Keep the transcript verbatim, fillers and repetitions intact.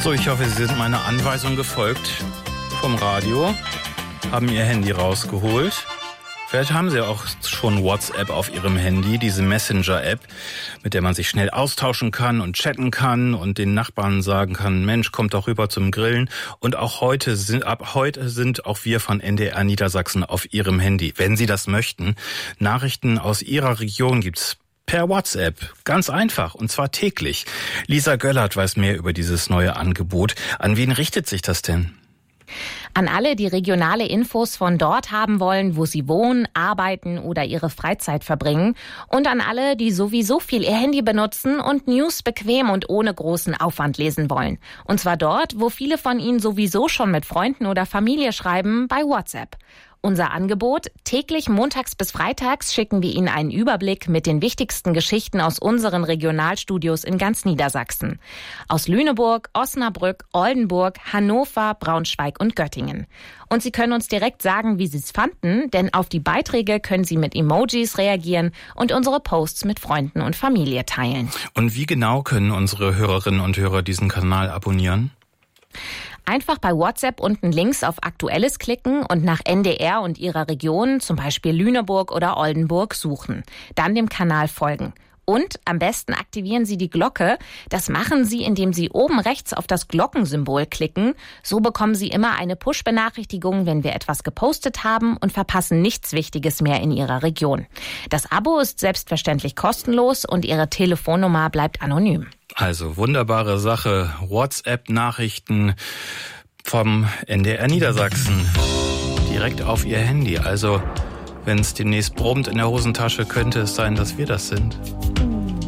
So, ich hoffe, Sie sind meiner Anweisung gefolgt vom Radio, haben Ihr Handy rausgeholt. Vielleicht haben Sie auch schon WhatsApp auf Ihrem Handy, diese Messenger-App, mit der man sich schnell austauschen kann und chatten kann und den Nachbarn sagen kann, Mensch, kommt doch rüber zum Grillen. Und auch heute sind, ab heute sind auch wir von N D R Niedersachsen auf Ihrem Handy, wenn Sie das möchten. Nachrichten aus Ihrer Region gibt's per WhatsApp. Ganz einfach, und zwar täglich. Lisa Göllert weiß mehr über dieses neue Angebot. An wen richtet sich das denn? An alle, die regionale Infos von dort haben wollen, wo sie wohnen, arbeiten oder ihre Freizeit verbringen. Und an alle, die sowieso viel ihr Handy benutzen und News bequem und ohne großen Aufwand lesen wollen. Und zwar dort, wo viele von ihnen sowieso schon mit Freunden oder Familie schreiben, bei WhatsApp. Unser Angebot: täglich montags bis freitags schicken wir Ihnen einen Überblick mit den wichtigsten Geschichten aus unseren Regionalstudios in ganz Niedersachsen. Aus Lüneburg, Osnabrück, Oldenburg, Hannover, Braunschweig und Göttingen. Und Sie können uns direkt sagen, wie Sie es fanden, denn auf die Beiträge können Sie mit Emojis reagieren und unsere Posts mit Freunden und Familie teilen. Und wie genau können unsere Hörerinnen und Hörer diesen Kanal abonnieren? Einfach bei WhatsApp unten links auf Aktuelles klicken und nach N D R und Ihrer Region, zum Beispiel Lüneburg oder Oldenburg, suchen. Dann dem Kanal folgen. Und am besten aktivieren Sie die Glocke. Das machen Sie, indem Sie oben rechts auf das Glockensymbol klicken. So bekommen Sie immer eine Push-Benachrichtigung, wenn wir etwas gepostet haben, und verpassen nichts Wichtiges mehr in Ihrer Region. Das Abo ist selbstverständlich kostenlos und Ihre Telefonnummer bleibt anonym. Also wunderbare Sache. WhatsApp-Nachrichten vom N D R Niedersachsen direkt auf Ihr Handy. Also wenn es demnächst brummt in der Hosentasche, könnte es sein, dass wir das sind.